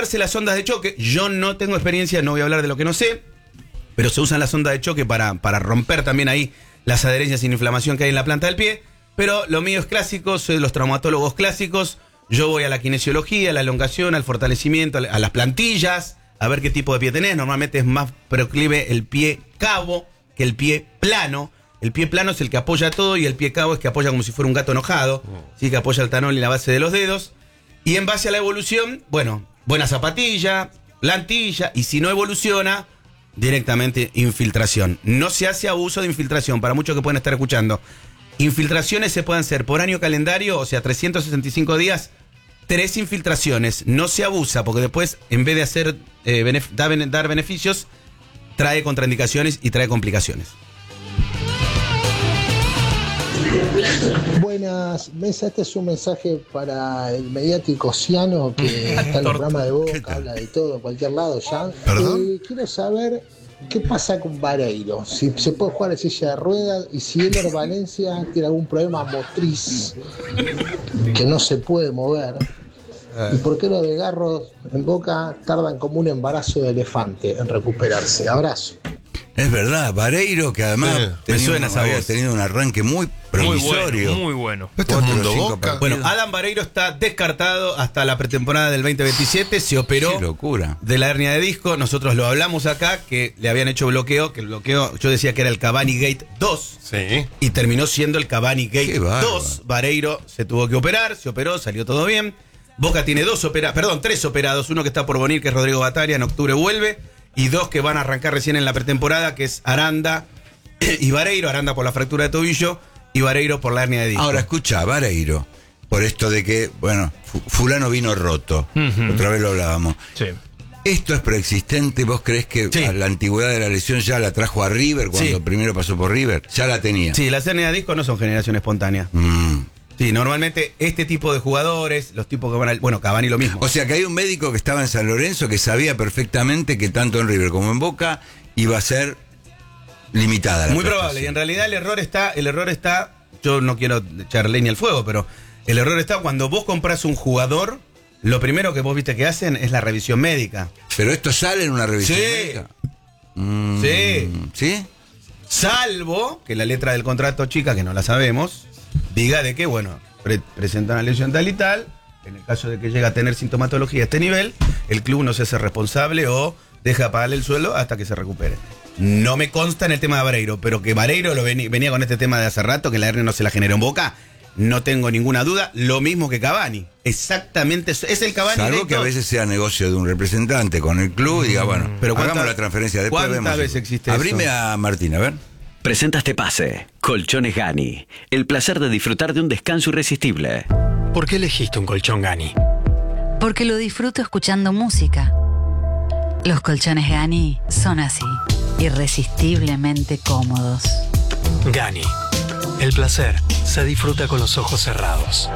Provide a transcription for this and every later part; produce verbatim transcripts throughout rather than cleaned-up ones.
usarse las ondas de choque. Yo no tengo experiencia, no voy a hablar de lo que no sé, pero se usan las ondas de choque para, para romper también ahí las adherencias sin inflamación que hay en la planta del pie. Pero lo mío es clásico, soy de los traumatólogos clásicos. Yo voy a la kinesiología, a la elongación, al fortalecimiento, a las plantillas, a ver qué tipo de pie tenés. Normalmente es más proclive el pie cabo que el pie plano. El pie plano es el que apoya todo y el pie cabo es que apoya como si fuera un gato enojado, ¿sí? Que apoya el talón y la base de los dedos. Y en base a la evolución, bueno, buena zapatilla, plantilla, y si no evoluciona, directamente infiltración. No se hace abuso de infiltración, para muchos que pueden estar escuchando. Infiltraciones se pueden hacer por año calendario, o sea, trescientos sesenta y cinco días, tres infiltraciones. No se abusa, porque después, en vez de hacer eh, benef- dar beneficios, trae contraindicaciones y trae complicaciones. Buenas, Mesa, este es un mensaje para el mediático Ciano que está en el programa de Boca, habla de todo, en cualquier lado ya. Eh, quiero saber qué pasa con Vareiro, si se puede jugar en silla de ruedas y si Ener Valencia tiene algún problema motriz que no se puede mover. ¿Y por qué los de Garros en Boca tardan como un embarazo de elefante en recuperarse? Abrazo. Es verdad, Vareiro, que además sí, me suena esa había voz. tenido un arranque muy promisorio. Muy bueno, muy bueno. Este es Mundo Boca. Bueno, Adam Vareiro está descartado hasta la pretemporada del veinte veintisiete. Se operó Qué locura. de la hernia de disco. Nosotros lo hablamos acá, que le habían hecho bloqueo, que el bloqueo, yo decía que era el Cavani Gate dos. Sí. Y terminó siendo el Cavani Gate Qué bárbaro. dos. Vareiro se tuvo que operar, se operó, salió todo bien. Boca tiene dos operados, perdón, tres operados. Uno que está por venir, que es Rodrigo Bataria, en octubre vuelve. Y dos que van a arrancar recién en la pretemporada, que es Aranda y Vareiro. Aranda por la fractura de tobillo y Vareiro por la hernia de disco. Ahora, escucha, Vareiro, por esto de que, bueno, fu- fulano vino roto. Ujú. Otra vez lo hablábamos. Sí. ¿Esto es preexistente? ¿Vos creés que Sí. a la antigüedad de la lesión ya la trajo a River cuando Sí. primero pasó por River? Ya la tenía. Sí, las hernias de disco no son generación espontánea. Mm. Sí, normalmente este tipo de jugadores, los tipos que van al... Bueno, Cavani lo mismo. O sea que hay un médico que estaba en San Lorenzo que sabía perfectamente que tanto en River como en Boca iba a ser limitada la Muy prestación. probable. Y en realidad el error está, el error está, yo no quiero echar leña al fuego, pero el error está cuando vos compras un jugador, lo primero que vos viste que hacen es la revisión médica. Pero esto sale en una revisión Sí. médica. Mm, Sí. ¿Sí? Salvo que la letra del contrato chica, que no la sabemos, diga de que, bueno, pre- presentan una lesión tal y tal, en el caso de que llegue a tener sintomatología a este nivel, el club no se hace responsable o deja pagarle el sueldo hasta que se recupere. No me consta en el tema de Vareiro, pero que Vareiro lo veni- venía con este tema de hace rato, que la hernia no se la generó en Boca, no tengo ninguna duda. Lo mismo que Cavani. Exactamente, es es el Cavani. Salvo Gate que a dos. veces sea negocio de un representante con el club y diga, bueno, Pero hagamos ¿cuánta- la transferencia. Después cuántas vemos. veces existe Abrime eso? a Martín, a ver. Presenta este pase. Colchones Gani. El placer de disfrutar de un descanso irresistible. ¿Por qué elegiste un colchón Gani? Porque lo disfruto escuchando música. Los colchones Gani son así, irresistiblemente cómodos. Gani. El placer se disfruta con los ojos cerrados.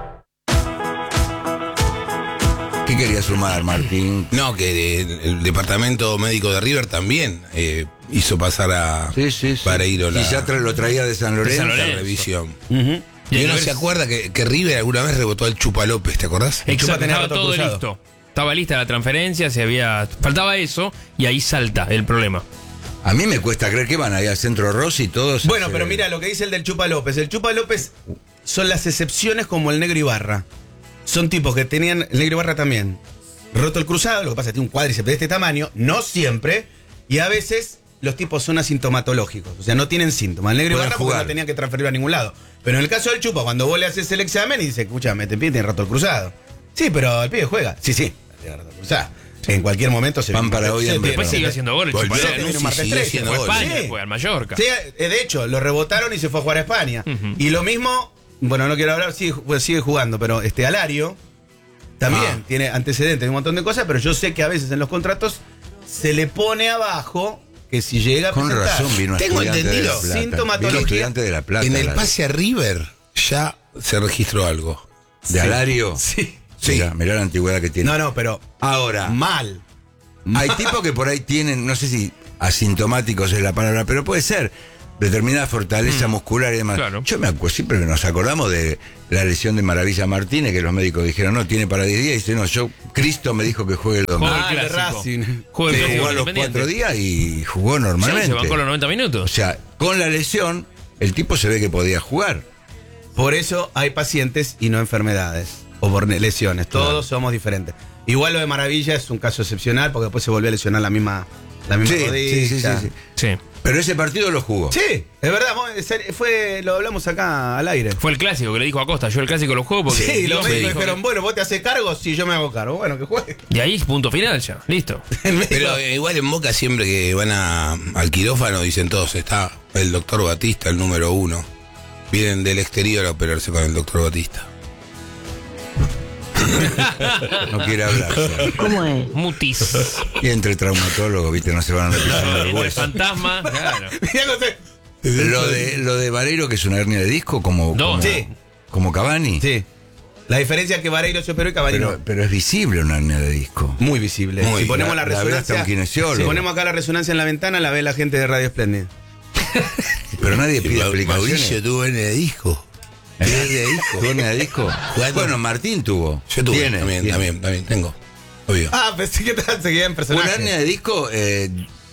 ¿Qué quería sumar, Martín? No, que de- el departamento médico de River también eh, hizo pasar a Sí, sí, sí. Vareiro la, Y ya tra- lo traía de San Lorenzo. San la Lorenzo. revisión. Ujú. Y Y uno a se ver- acuerda que, que River alguna vez rebotó al Chupa López, ¿te acordás? Chupa Exacto, tenía estaba rato todo cruzado. listo. Estaba lista la transferencia, se había. Faltaba eso y ahí salta el problema. A mí me cuesta creer que van ahí al centro Rossi y todos. Bueno, se- pero mira lo que dice el del Chupa López. El Chupa López son las excepciones como el Negro Ibarra. Son tipos que tenían, el Negro Ibarra también, roto el cruzado, lo que pasa es que tiene un cuádriceps de este tamaño, no siempre, y a veces los tipos son asintomatológicos, o sea, no tienen síntomas. El Negro Pueden Ibarra porque jugar. no tenían que transferirlo a ningún lado. Pero en el caso del Chupa, cuando vos le haces el examen y dice, escúchame, este pibe tiene roto el cruzado. Sí, pero el pibe juega. Sí, sí, tiene roto el cruzado. En cualquier momento se Pan para hoy, se- hambre Después para sigue mañana. haciendo goles. Volvió, Chupa se López. viene un sí, martes sigue trece, haciendo Fue a goles. España, Sí. fue al Mallorca. Sí, eh, de hecho, lo rebotaron y se fue a jugar a España. Ujú. Y lo mismo, bueno, no quiero hablar, sigue, pues, sigue jugando, pero este Alario también Ah. tiene antecedentes de un montón de cosas, pero yo sé que a veces en los contratos se le pone abajo que si llega a Con presentar razón vino Tengo estudiante de entendido. La Plata. Sintomatología. Vino estudiante de La Plata. En el la- pase a River ya se registró algo. de Alario. Sí. Sí. Mirá, mirá la antigüedad que tiene. No, no, pero Ahora, mal. hay tipos que por ahí tienen, no sé si asintomáticos es la palabra, pero puede ser. determinada fortaleza Mm. muscular y demás. Claro. Yo me acuerdo, siempre nos acordamos de la lesión de Maravilla Martínez, que los médicos dijeron, no, tiene para diez días, y dice, no, yo, Cristo me dijo que juegue el domingo. Juega el Ah, de clásico. Racing. Juega el Sí, clásico jugó a los Independiente. cuatro días y jugó Sí, normalmente. se bancó los noventa O minutos. sea, con la lesión, el tipo se ve que podía jugar. Por eso hay pacientes y no enfermedades o por lesiones. Todos Claro. somos diferentes. Igual lo de Maravilla es un caso excepcional porque después se volvió a lesionar la misma, la misma Sí, rodilla. sí, sí, sí, sí. Sí. Pero ese partido lo jugó. Sí, es verdad. vos- Fue, lo hablamos acá al aire. Fue el clásico que le dijo a Costa. Yo el clásico lo juego porque. Sí, los Dios me médicos dijo dijeron, que- bueno, vos te haces cargo, sí, yo me hago cargo. Bueno, que juegue. De ahí punto final ya. Listo. El médico- Pero eh, igual en Boca siempre que van a, al quirófano dicen todos, está el doctor Batista, el número uno. Vienen del exterior a operarse con el doctor Batista. No quiere hablar. ¿Cómo es? Mutis. Y entre traumatólogos, viste, no se van a pisar el El hueso. fantasma. Claro. Mirá cómo se- Lo de, lo de Vareiro, que es una hernia de disco, como, No, como, sí. como Cavani. Sí. La diferencia es que Vareiro se operó y Cavani Pero, no. pero es visible una hernia de disco. Muy visible. Muy. si ponemos la, La- la ve hasta resonancia. un kinesiólogo. Si ponemos acá la resonancia en la ventana, la ve la gente de Radio Splendid. Pero nadie pide Ma- explicaciones. Mauricio tuvo hernia de disco. ¿Eh? Hernia de disco. ¿Tuvo hernia de disco? Jugando. Bueno, Martín tuvo. Yo tuve Tiene, también, tiene. también, también, tengo. Obvio. Ah, pensé que tal seguía en personaje. Una hernia de disco eh,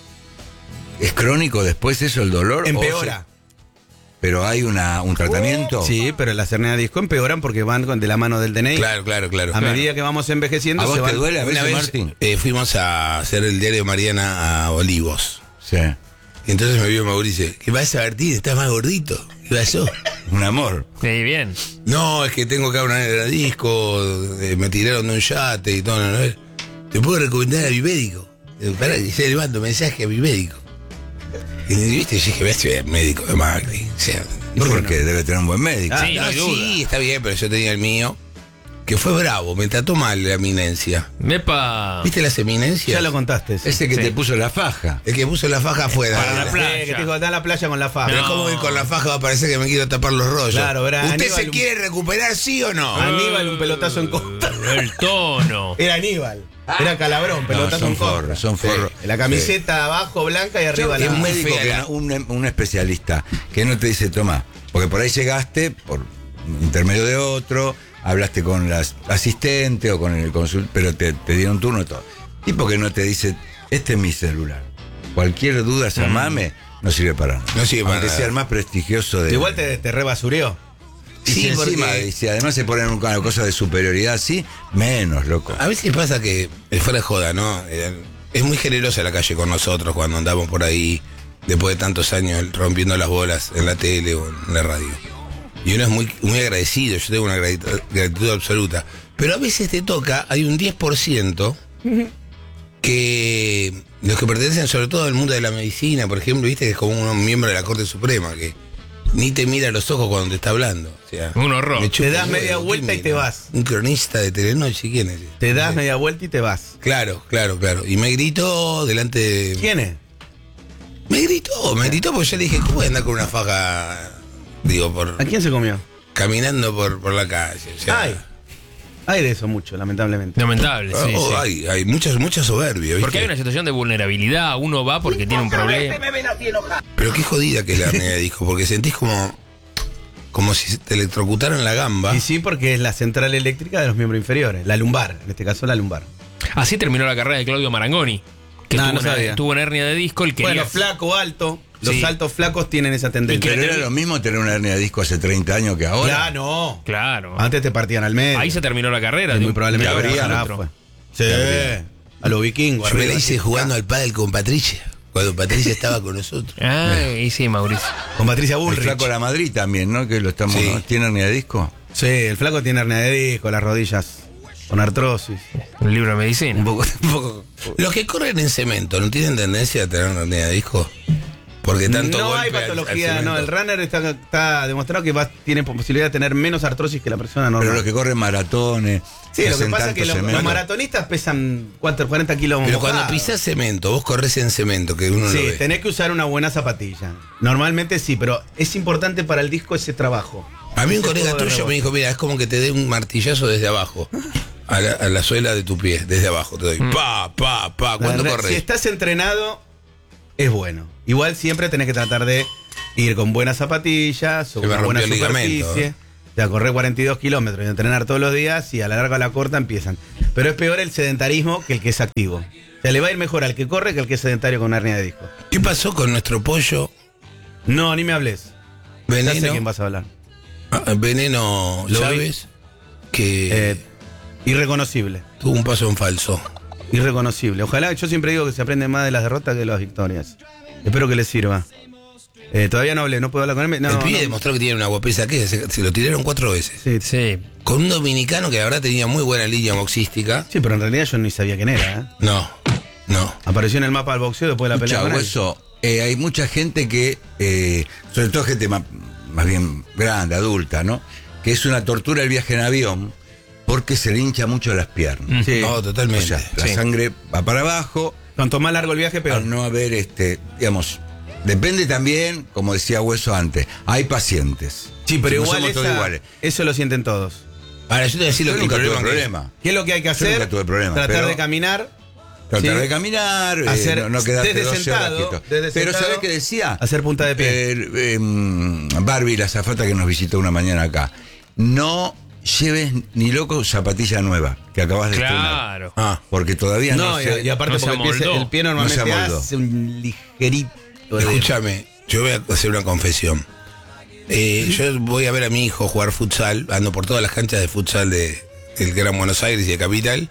es crónico después eso, el dolor. o Empeora. se- pero hay una, un tratamiento. Sí, pero las hernias de disco empeoran porque van con- de la mano del D N I. Claro, claro, claro. A claro. medida que vamos envejeciendo, ¿A vos se te van. duele a Una veces, vez Martín? eh, fuimos a hacer el diario Mariana a Olivos. Sí. Y entonces me vio Mauricio. ¿Qué pasa, Martín? ¿Estás más gordito? ¿Qué pasó? Un amor. Sí, bien. No, es que tengo acá una hernia de disco, eh, me tiraron de un yate y todo. ¿no? ¿Te puedo recomendar a mi médico? Eh, Pará, y se le mando mensaje a mi médico. Y viste, yo dije, voy a médico de Macri. O sea, Porque debe tener un buen médico. Sí, no, no hay duda. sí, está bien, pero yo tenía el mío, que fue bravo, me trató mal la eminencia. Mepa. ¿Viste las eminencias? Ya lo contaste. sí. Ese que Sí. te puso la faja. El que puso la faja fue Para dale. la playa. Sí, que te dijo, anda a la playa con la faja. Pero No. ¿cómo que con la faja va a parecer que me quiero tapar los rollos? Claro, era ¿Usted Aníbal se un- quiere recuperar, sí o no? Aníbal, un pelotazo en contra. El tono. Era Aníbal. Era Calabrón, pelotazo son en contra. forros, son forros. Sí. La camiseta abajo blanca y arriba Es la un médico, fea que la- no- un, un especialista, que no te dice, toma, porque por ahí llegaste, por intermedio de otro, hablaste con la asistente o con el consul, pero te, te dieron turno y todo. Tipo que no te dice, este es mi celular. Cualquier duda, llamame, no sirve para nada. No sirve para Aunque nada. sea el más prestigioso de. Igual te, te rebasurió. Y Sí, si encima, porque- y si además se ponen una cosa de superioridad así, menos, loco. A veces pasa que, eh, fuera de joda, ¿no? Eh, Es muy generosa la calle con nosotros cuando andamos por ahí, después de tantos años rompiendo las bolas en la tele o en la radio. Y uno es muy, muy agradecido, yo tengo una gratitud, gratitud absoluta. Pero a veces te toca, hay un diez por ciento que los que pertenecen sobre todo al mundo de la medicina, por ejemplo, viste que es como un miembro de la Corte Suprema, que ni te mira a los ojos cuando te está hablando. O sea, Un horror. me chupa Te das un media huevo, vuelta ¿quién y te mira? vas. Un cronista de Telenoche, ¿quién es? Te das media vuelta y te vas. Claro, claro, claro. Y me gritó delante de... ¿Quién es? Me gritó, me gritó porque yo le dije, ¿cómo voy a andar con una faja? Digo, por ¿A quién se comió? caminando por, por la calle. O sea, Hay. Hay de eso mucho, lamentablemente. Lamentable, sí, oh, sí. Hay, hay mucha, mucha soberbia, ¿viste? Porque hay una situación de vulnerabilidad. Uno va porque tiene un problema. Pero qué jodida que es la hernia de disco, porque sentís como, como si te electrocutaran la gamba. Y sí, porque es la central eléctrica de los miembros inferiores. La lumbar, en este caso la lumbar. Así terminó la carrera de Claudio Marangoni. Que No, tuvo, no una, sabía. tuvo una hernia de disco. El que Bueno, flaco, alto. Los Sí. altos flacos tienen esa tendencia. Pero le era termi- lo mismo tener una hernia de disco hace treinta años que ahora. Ya, no. Claro. Antes te partían al medio. Ahí se terminó la carrera. Y de muy un- probablemente de un habría al fue. otro. Sí, a los vikingos. Yo me la arriba, hice así. jugando al pádel con Patricia, cuando Patricia estaba con nosotros. Ah, y sí, Mauricio. Con Patricia El Bullrich. flaco La Madrid también, ¿no? Que lo estamos. Sí. ¿no? ¿Tiene hernia de disco? Sí, el flaco tiene hernia de disco, las rodillas con artrosis. Un libro de medicina. Un poco, un poco. Los que corren en cemento, ¿no tienen tendencia a tener una hernia de disco? Porque tanto No golpe hay al- al patología, no. cemento. El runner está, está demostrado que va, tiene posibilidad de tener menos artrosis que la persona normal. Pero los que corren maratones. Sí, lo que hacen pasa es tanto que los, cemento. los maratonistas pesan ¿cuánto? cuarenta kilos Pero cuando mojados. pisás cemento, vos corres en cemento, que uno Sí, lo ve. tenés que usar una buena zapatilla. Normalmente sí, pero es importante para el disco ese trabajo. A mí un Ese colega juego de tuyo rebote. me dijo, mira, es como que te dé un martillazo desde abajo. A la, a la suela de tu pie, desde abajo te doy. Pa, pa, pa. ¿Cuánto La verdad, corres? Si estás entrenado, es bueno. Igual siempre tenés que tratar de ir con buenas zapatillas o Se me una buena rompió el ligamento, superficie. ¿eh? O sea, correr cuarenta y dos kilómetros y entrenar todos los días y a la larga o a la corta empiezan. Pero es peor el sedentarismo que el que es activo. O sea, le va a ir mejor al que corre que al que es sedentario con una hernia de disco. ¿Qué pasó con nuestro pollo No, ni me hables. Ya sé Veneno? quién vas a hablar. Ah, Veneno Lo vi. Chávez, que Eh, irreconocible. tuvo un paso en falso. Irreconocible. Ojalá, yo siempre digo que se aprende más de las derrotas que de las victorias. Espero que les sirva. Eh, todavía no hablé, no puedo hablar con él. No, el pibe no. demostró que tiene una guapesa que se, se lo tiraron cuatro veces. Sí, Sí. Con un dominicano que la verdad tenía muy buena línea boxística. sí, pero en realidad yo ni sabía quién era. ¿eh? No, no. Apareció en el mapa del boxeo después de la pelea Escuchá, con él. Hueso, eh, hay mucha gente que, eh, sobre todo gente más, más bien grande, adulta, ¿no? Que es una tortura el viaje en avión porque se le hincha mucho las piernas. Sí. No, O totalmente. sea, la Sí. sangre va para abajo, Cuanto más largo el viaje, peor. al no haber, este, digamos, depende también, como decía Hueso antes, hay pacientes. Sí, pero No igual somos todos esa- iguales. eso lo sienten todos. Ahora, yo te voy a decir Yo lo que el nunca tuve problema, que- problema. ¿Qué es lo que hay que Yo hacer? nunca tuve problema, Tratar pero- de caminar. Tratar Sí. de caminar, eh, Hacer- no, no quedarte desde doce sentado, horas quieto. desde Pero sentado, ¿sabés qué decía? hacer punta de pie. Eh, em, Barbie, la azafata que nos visitó una mañana acá. No lleves ni loco zapatilla nueva que acabas de estrenar. Claro. Ah, Porque todavía no, No, y, se... y aparte no se porque el pie, se- amoldó. el pie No normalmente se amoldó. hace un ligerito de... escúchame, yo voy a hacer una confesión. Eh, yo voy a ver a mi hijo jugar futsal, ando por todas las canchas de futsal de, del Gran Buenos Aires y de Capital.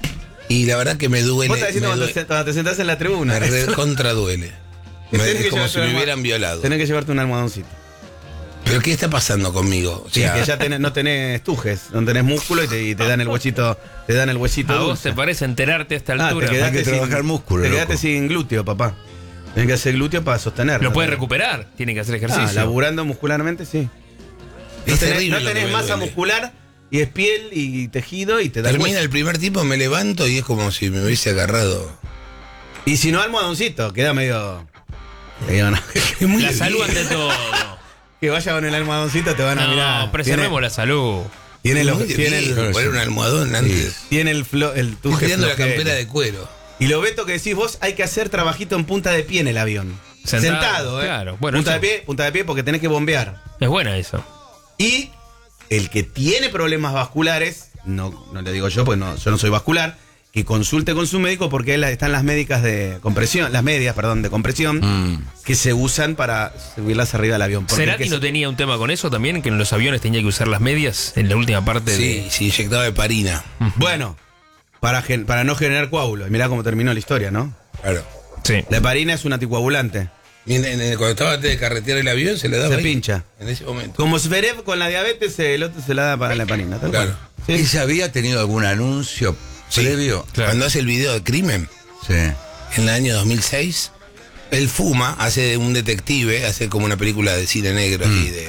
Y la verdad que me duele. Vos estás diciendo me cuando, duele, te, cuando te sentás en la tribuna. me re- contra duele. Me- Tenés que es como llevarte si un me almohad- hubieran violado. Tenés que llevarte un almohadoncito. Pero ¿qué está pasando conmigo? O Sí, sea, que ya tenés- no tenés tujes, no tenés músculo y te, y te dan el huesito, te dan el huesito ¿A vos dulce. te parece enterarte a esta Ah, altura? te quedaste Hay que trabajar sin, músculo, Te loco. quedaste sin glúteo, papá. Tenés que hacer glúteo para sostenerlo. Lo puede recuperar, tiene que hacer Ah, ejercicio. laburando muscularmente, sí. No es tenés, terrible no lo que tenés me masa duele. muscular y es piel y tejido y te da el termina hueso. el primer tipo, me levanto y es como si me hubiese agarrado. Y si no, almohadoncito, queda medio... medio no. Es muy La bien. salud ante todo. Que vaya con el almohadoncito, te van a mirar. No, preservemos la salud. Tiene, Es los- muy tiene, difícil el, poner un almohadón antes. tiene el, flo- el Estoy tuje tirando la flojero. campera de cuero. Y lo Beto que decís vos, hay que hacer trabajito en punta de pie en el avión. Sentado, Sentado, ¿eh? claro. Bueno, punta eso- de pie, punta de pie porque tenés que bombear. Es buena eso. Y el que tiene problemas vasculares, no, no le digo yo, porque no, yo no soy vascular, que consulte con su médico porque él- están las médicas de compresión, las medias, perdón, de compresión, Mm. que se usan para subirlas arriba del avión. Porque el ¿Cerati que no se- tenía un tema con eso también? Que en los aviones tenía que usar las medias en la última parte Sí, de... sí, inyectaba heparina. Bueno, para, gen- para no generar coágulo. Y mirá cómo terminó la historia, ¿no? Claro. Sí. La heparina es un anticoagulante. Y en- en- cuando estaba antes de carretear el avión, se le daba Se ahí, pincha. en ese momento. Como Zverev con la diabetes, el otro se la da para la heparina. tal Claro. cual. Sí. ¿Ella había tenido algún anuncio Sí. previo? Cuando hace el video de crimen, Sí. en el año dos mil seis, él fuma, hace de un detective, hace como una película de cine negro así de.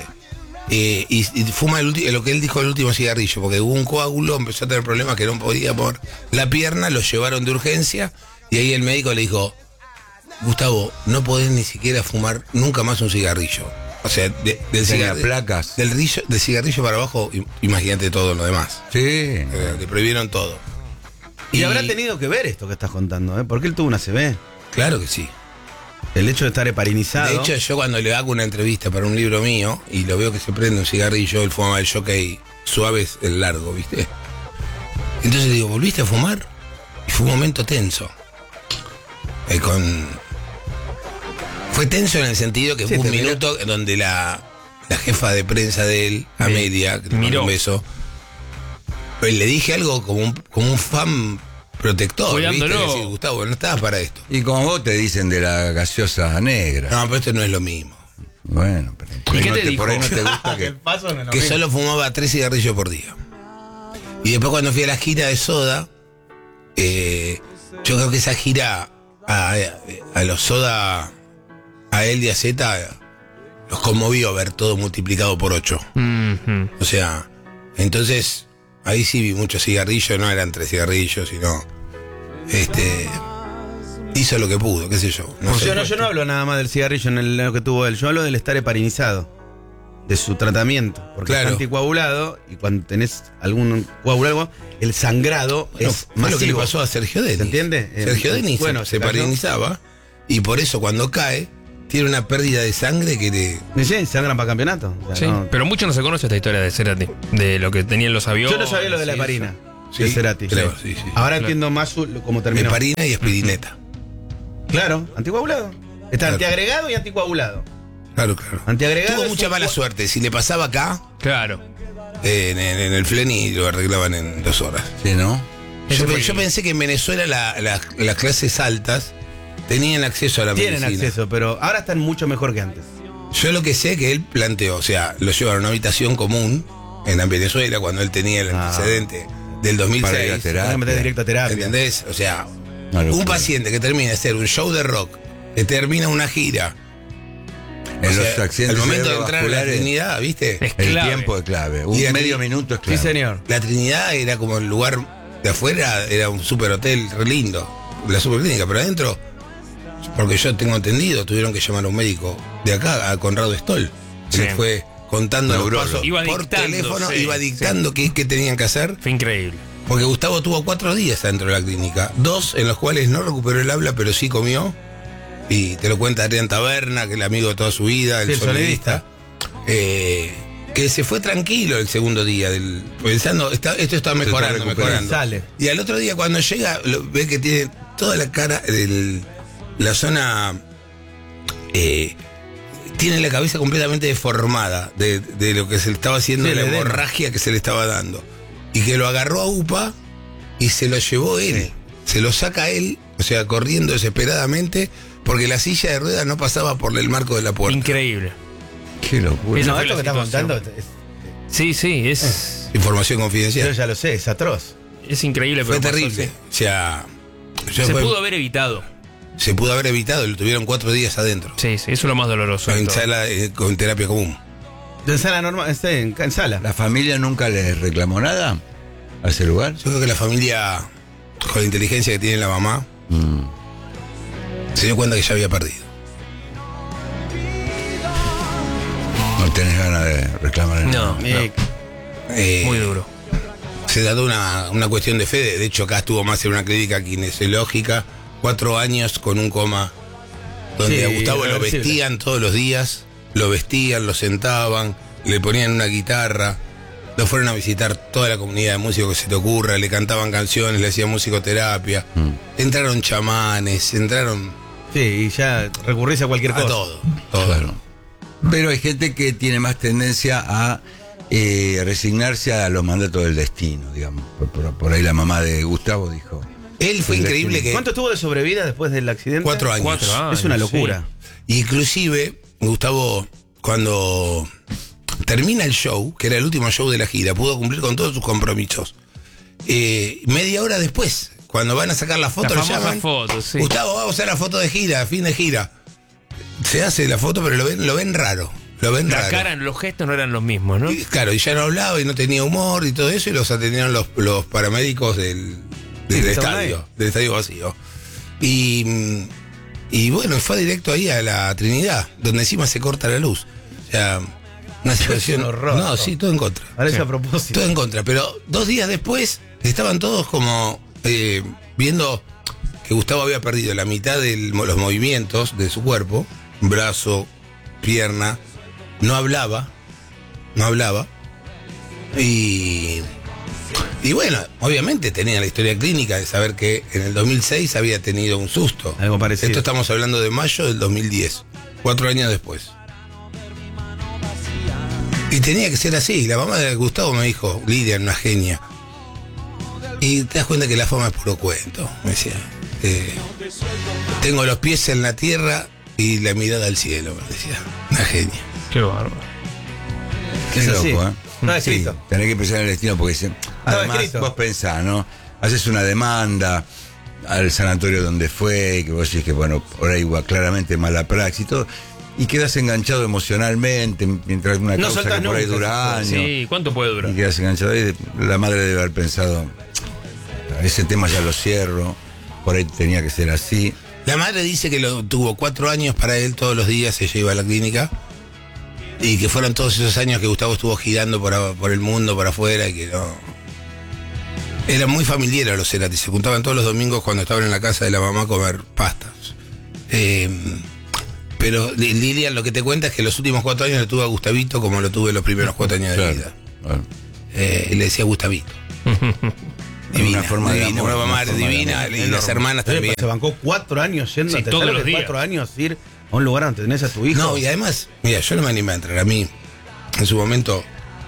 eh, y, y fuma el ulti- lo que él dijo el último cigarrillo, porque hubo un coágulo, empezó a tener problemas que no podía por la pierna, lo llevaron de urgencia y ahí el médico le dijo: Gustavo, no podés ni siquiera fumar nunca más un cigarrillo. O sea, de- del, Tenía cigarri- placas. del rillo- del cigarrillo para abajo, im- imagínate todo lo demás. Sí. Eh, Le prohibieron todo. Y, habrá tenido que ver esto que estás contando, ¿eh? Porque él tuvo una C B. Claro que sí. El hecho de estar heparinizado. De hecho, yo cuando le hago una entrevista para un libro mío y lo veo que se prende un cigarrillo, él fumaba el jockey suave, es el largo, ¿viste? Entonces le digo, ¿volviste a fumar? Y fue un momento tenso. Eh, con... Fue tenso en el sentido que Sí, fue un te miró. minuto en donde la, la jefa de prensa de él, Amelia, que le mando Miró. un beso, pues le dije algo como un, como un fan protector, ¿viste? Cuidándolo. Decir, Gustavo, no estabas para esto. Y como vos te dicen de la gaseosa negra. No, pero esto no es lo mismo. Bueno, pero por ¿Y ahí qué no te te- por ahí no dijo? te gusta que... El paso no es lo Que mismo. solo fumaba tres cigarrillos por día. Y después cuando fui a la gira de Soda, eh, yo creo que esa gira a, a- a los Soda, a él y a Z, los conmovió ver todo multiplicado por ocho. Mhm. O sea, entonces ahí sí vi muchos cigarrillos, no eran tres cigarrillos, sino este hizo lo que pudo, qué sé yo. No sé. Yo no, yo no hablo nada más del cigarrillo en el- lo que tuvo él. Yo hablo del estar heparinizado. De su tratamiento. Porque Claro. está anticoagulado y cuando tenés algún coágulo, el sangrado Bueno, es fue lo que le masivo. pasó a Sergio Denis. ¿Se entiende? Sergio Eh, Denis bueno, se, se se cayó. parinizaba y por eso cuando cae, tiene una pérdida de sangre que le... Sí, sangran para campeonato. O sea, Sí, no- pero mucho no se conoce esta historia de Cerati, de lo que tenían los aviones. Yo no sabía lo de la y heparina. Sí, de Cerati. creo, sí. sí, sí. Ahora Claro. entiendo más su- cómo terminó. Heparina y espirineta. Claro, anticoagulado. Está Claro. antiagregado y anticoagulado. Claro, claro. Antiagregado. Tuvo es mucha un- mala suerte. Si le pasaba acá, Claro. eh, en, en- en el Fleni lo arreglaban en dos horas. Sí, ¿no? Ese Yo, fue- yo pensé que en Venezuela la- la- las clases altas tenían acceso a la Tienen medicina. acceso, pero ahora están mucho mejor que antes. Yo lo que sé que él planteó, o sea, lo llevaron a una habitación común en Venezuela cuando él tenía el Ah. antecedente del dos mil seis. Para ir a terapia. Van a meter directo a terapia. ¿Entendés? O sea, Una locura. un paciente que termina de hacer un show de rock, que termina una gira, En o los sea, accidentes al momento de entrar a la cerebrovasculares, Trinidad, ¿viste? Es el clave. tiempo es clave. Un Y la- medio minuto es Sí, clave. señor. La Trinidad era como el lugar de afuera, era un super hotel re lindo, la super clínica, pero adentro, porque yo tengo entendido, tuvieron que llamar a un médico de acá, a Conrado Stoll, que Sí. le fue contando los Neurólogo. pasos Iba por dictando, teléfono, sí, iba dictando qué, qué tenían que hacer, Fue increíble. porque Gustavo tuvo cuatro días dentro de la clínica, dos en los cuales no recuperó el habla, pero sí comió, y te lo cuenta Adrián Taberna, que es el amigo de toda su vida, el Sí, el sonidista, eh, que se fue tranquilo el segundo día, del, pensando, está- esto está mejorando, recuperando. mejorando. Sale. Y al otro día cuando llega, lo- ve que tiene toda la cara, del- la zona, eh, tiene la cabeza completamente deformada de, de lo que se le estaba haciendo, Sí, de la el edema. hemorragia que se le estaba dando. Y que lo agarró a UPA y se lo llevó él. Se lo saca él, o sea, corriendo desesperadamente, porque la silla de ruedas no pasaba por el marco de la puerta. Increíble. Qué locura. Esa No, fue esto la que estás situación. contando, es- Sí, sí, es, Información yo confidencial. ya lo sé, es atroz. es increíble. Fue pero pasó terrible. así. O sea, yo Se fue- pudo haber evitado. se pudo haber evitado, lo tuvieron cuatro días adentro. Sí, sí, eso es lo más doloroso. de En todo. sala, eh, con terapia común. En sala normal, este, en, en sala. ¿La familia nunca les reclamó nada a ese lugar? Yo creo que la familia, con la inteligencia que tiene la mamá, Mm. se dio cuenta que ya había perdido. No tenés ganas de reclamar nada. No, Eh, Eh, muy duro. Se trató una, una cuestión de fe. De, de hecho, acá estuvo más en una clínica kinesiológica, cuatro años con un coma, donde Sí, a Gustavo lo irreversible. vestían todos los días, lo vestían, lo sentaban, le ponían una guitarra, lo fueron a visitar toda la comunidad de músicos que se te ocurra, le cantaban canciones, le hacían musicoterapia, Mm. entraron chamanes, entraron sí, y ya recurrís a cualquier a cosa. todo, todo. Claro. Pero hay gente que tiene más tendencia a eh, resignarse a los mandatos del destino, digamos. Por, por- por ahí la mamá de Gustavo dijo. Él fue El increíble destino. que ¿Cuánto estuvo de sobrevida después del accidente? cuatro años. Cuatro años. Es una sí. locura. Inclusive, Gustavo, cuando termina el show, que era el último show de la gira, pudo cumplir con todos sus compromisos. Eh, media hora después, cuando van a sacar la foto, La lo famosa llaman. foto, sí. Gustavo, vamos a hacer la foto de gira, fin de gira. Se hace la foto, pero lo ven, lo ven raro. Lo ven La raro. cara, los gestos no eran los mismos, ¿no? Y, claro, y ya no hablaba y no tenía humor y todo eso, y los atendieron los, los paramédicos del, del Sí, que estaban estadio, ahí. del estadio vacío. Y, mm, y bueno, fue directo ahí a la Trinidad, donde encima se corta la luz. O sea, una situación. un horror. No, sí, todo en contra. Parece Sí. a propósito. Todo en contra. Pero dos días después estaban todos como eh, viendo que Gustavo había perdido la mitad de los movimientos de su cuerpo, brazo, pierna, no hablaba, no hablaba. Y, y bueno, obviamente tenía la historia clínica de saber que en el dos mil seis había tenido un susto. Algo parecido. Esto estamos hablando de mayo del dos mil diez, cuatro años después. Y tenía que ser así. La mamá de Gustavo me dijo, Lidia, una genia. Y te das cuenta que la fama es puro cuento, me decía. Eh, tengo los pies en la tierra y la mirada al cielo, me decía. Una genia. Qué bárbaro. Qué Es así. loco, ¿eh? Está Sí, escrito. tenés que pensar en el destino porque se- además escrito. vos pensás, ¿no? Haces una demanda al sanatorio donde fue, que vos decís que, bueno, por ahí va claramente mala praxis y todo, y quedas enganchado emocionalmente mientras una No causa soltás que por ahí nunca, dura años. Sí, ¿cuánto puede durar? Y quedas enganchado ahí. La madre debe haber pensado, ese tema ya lo cierro, por ahí tenía que ser así. La madre dice que lo tuvo cuatro años para él, todos los días ella iba a la clínica. Y que fueron todos esos años que Gustavo estuvo girando por, a- por el mundo, por afuera, y que no. Eran muy familiares los Cerati, se juntaban todos los domingos cuando estaban en la casa de la mamá a comer pastas. Eh, pero Lilian lo que te cuenta es que los últimos cuatro años lo tuve a Gustavito como lo tuve los primeros cuatro años de Claro, vida. claro. Eh, y le decía Gustavito. Divina, Una forma de divina, amor, una una mamá forma de divina, amor. y las hermanas Oye, también. Se bancó cuatro años yendo Sí, a te todos sale los de días. cuatro años ir a un lugar donde tenés a tu hijo. No, y además, mira, yo no me animé a entrar. A mí, en su momento,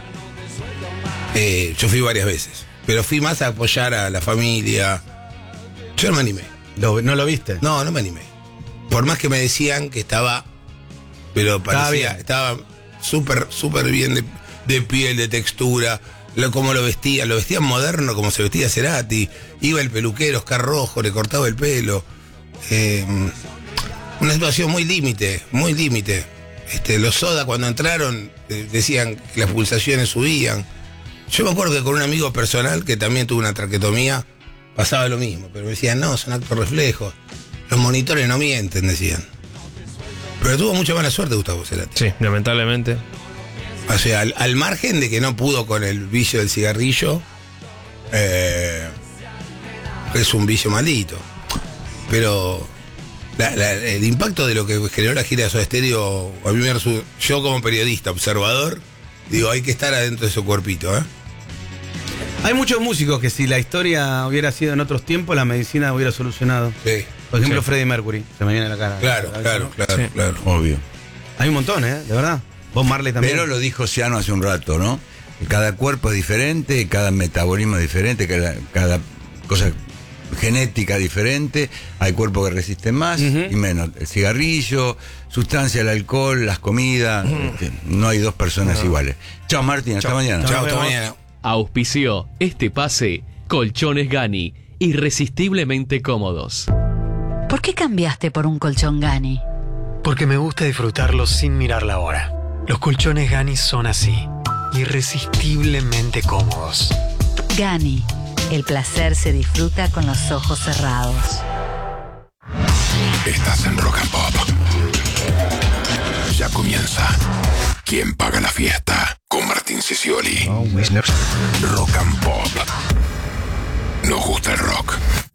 eh, yo fui varias veces, pero fui más a apoyar a la familia. Yo no me animé. Lo- ¿No lo viste? No, no me animé. Por más que me decían que estaba, pero parecía, bien. estaba súper, súper bien de, de piel, de textura, lo, como lo vestía, lo vestían moderno como se vestía Cerati, iba el peluquero, Oscar Rojo, le cortaba el pelo. Eh, una situación muy límite, muy límite. Este, los Soda cuando entraron eh, decían que las pulsaciones subían. Yo me acuerdo que con un amigo personal que también tuvo una traquetomía, pasaba lo mismo, pero me decían, no, son actos reflejos. Los monitores no mienten, decían. Pero tuvo mucha mala suerte Gustavo Cerati. Sí, lamentablemente. O sea, al, al margen de que no pudo con el vicio del cigarrillo, eh, es un vicio maldito. Pero la- la- el impacto de lo que generó la gira de Soda Stereo, a mí me resu- yo como periodista, observador, digo, hay que estar adentro de su cuerpito, ¿eh? Hay muchos músicos que si la historia hubiera sido en otros tiempos, la medicina hubiera solucionado. Sí, Por ejemplo, Sí. Freddie Mercury, se me viene a la cara. claro, ¿no? claro, claro, Sí. claro. Obvio. Hay un montón, ¿eh? De verdad. Bob Marley también. Pero lo dijo Ciano hace un rato, ¿no? Cada cuerpo es diferente, cada metabolismo es diferente, cada, cada cosa genética diferente. Hay cuerpos que resisten más Ujú. y menos. El cigarrillo, sustancia, el alcohol, las comidas. este, No hay dos personas iguales. Chao, Martín. Hasta mañana. Chao, hasta vemos. mañana. Auspició este pase Colchones Gani, irresistiblemente cómodos. ¿Por qué cambiaste por un colchón Gani? Porque me gusta disfrutarlo sin mirar la hora. Los colchones Gani son así, irresistiblemente cómodos. Gani, el placer se disfruta con los ojos cerrados. Estás en Rock and Pop. Ya comienza. ¿Quién paga la fiesta? Con Martín Sicioli. Rock and Pop. Nos gusta el rock.